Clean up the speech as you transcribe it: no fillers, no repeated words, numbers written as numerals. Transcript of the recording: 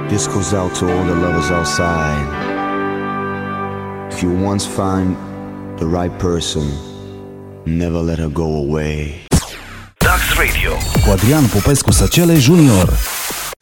This goes out to all the lovers outside. If you once find the right person, never let her go away. Dax Radio cu Adrian Popescu Săcele Junior.